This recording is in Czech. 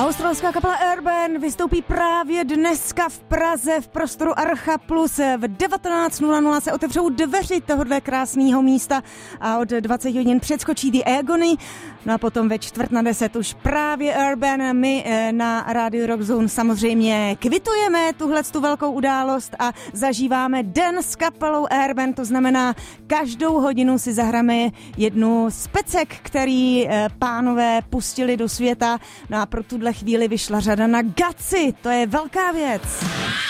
Australská kapela Airburn vystoupí právě dneska v Praze v prostoru Archa Plus. V 19:00 se otevřou dveři tohohle krásného místa a od 20 hodin předskočí The Agony. No a potom ve 9:45 už právě Airburn. My na Radio Rock Zone samozřejmě kvitujeme tuhletu velkou událost a zažíváme den s kapelou Airburn. To znamená, každou hodinu si zahráme jednu z pecek, který pánové pustili do světa. No a pro tuhle chvíli vyšla řada na Gaci. To je velká věc.